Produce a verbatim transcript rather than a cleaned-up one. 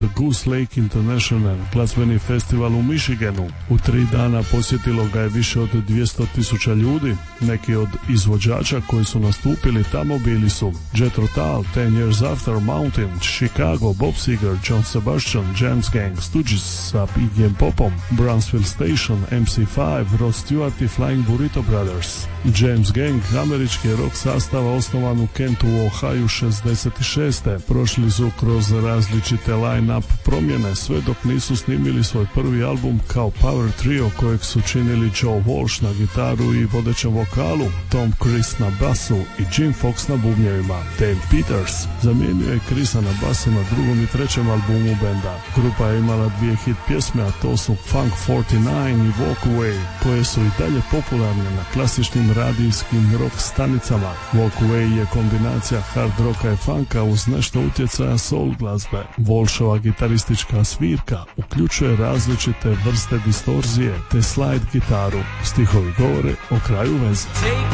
Goose Lake International, glazbeni festival u Michiganu. U tri dana posjetilo ga je više od dvjesto tisuća ljudi. Neki od izvođača koji su nastupili tamo bili su Jethro Tull, Ten Years After, Mountain, Chicago, Bob Seger, John Sebastian, James Gang, Stooges sa Iggy Popom, Brownsville Station, M C five, Rod Stewart i Flying Burrito Brothers. James Gang, američki rock sastava osnovan u Kentu u Ohio šezdeset šeste. Prošli su kroz različite line-up promjene sve dok nisu snimili svoj prvi album kao power trio kojeg su činili Joe Walsh na gitaru i vodećem vokalu, Tom Chris na basu i Jim Fox na bubnjevima. Dave Peters zamijenio je Chrisa na basu na drugom i trećem albumu benda. Grupa je imala dvije hit pjesme, a to su Funk četrdeset devet i Walk Away, koje su i dalje popularne na klasičnim radijskim rock stanicama. Walk Away je kombinacija hard rocka i funka uz nešto utjecaja soul glazbe. Walshova gitaristička svirka uključuje različite vrste distorzije te slide gitaru. Stihovi govore o kraju veze.